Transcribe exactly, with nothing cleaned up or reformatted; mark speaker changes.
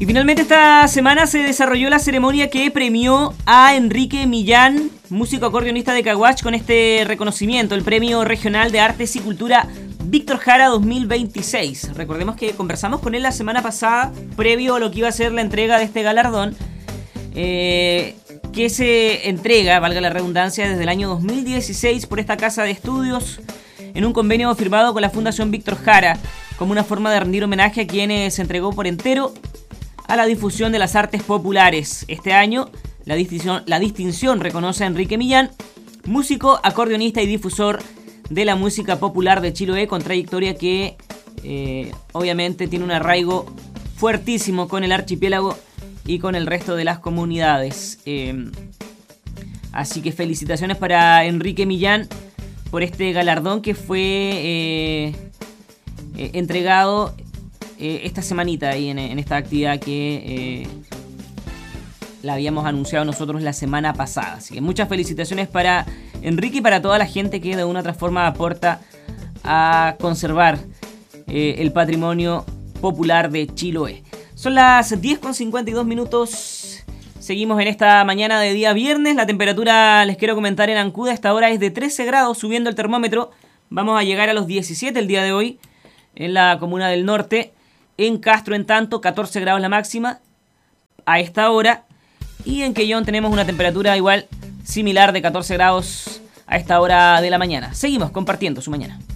Speaker 1: Y finalmente esta semana se desarrolló la ceremonia que premió a Enrique Millán, músico acordeonista de Caguach, con este reconocimiento, el Premio Regional de Artes y Cultura Víctor Jara dos mil veintiséis. Recordemos que conversamos con él la semana pasada, previo a lo que iba a ser la entrega de este galardón, eh, que se entrega, valga la redundancia, desde el año dos mil dieciséis por esta casa de estudios, en un convenio firmado con la Fundación Víctor Jara, como una forma de rendir homenaje a quienes se entregó por entero a la difusión de las artes populares. Este año, la distinción, la distinción reconoce a Enrique Millán, músico, acordeonista y difusor de la música popular de Chiloé, con trayectoria que eh, obviamente tiene un arraigo fuertísimo con el archipiélago y con el resto de las comunidades. Eh, así que felicitaciones para Enrique Millán por este galardón que fue eh, eh, entregado eh, esta semanita ahí en, en esta actividad que eh, la habíamos anunciado nosotros la semana pasada. Así que muchas felicitaciones para Enrique y para toda la gente que de una u otra forma aporta a conservar eh, el patrimonio popular de Chiloé. Son las diez con cincuenta y dos minutos. Seguimos en esta mañana de día viernes. La temperatura, les quiero comentar, en Ancud a esta hora es de trece grados, subiendo el termómetro. Vamos a llegar a los diecisiete el día de hoy en la comuna del norte. En Castro, en tanto, catorce grados la máxima a esta hora. Y en Quellón tenemos una temperatura igual, similar, de catorce grados a esta hora de la mañana. Seguimos compartiendo su mañana.